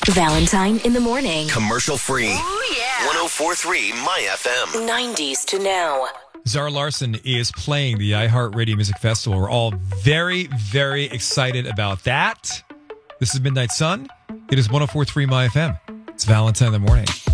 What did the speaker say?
Valentine in the morning. Commercial free. Ooh, yeah. 104.3 My FM. 90s to now. Zara Larsson is playing the iHeartRadio Music Festival. We're all very, very excited about that. This is Midnight Sun. It is 104.3 My FM. It's Valentine in the morning.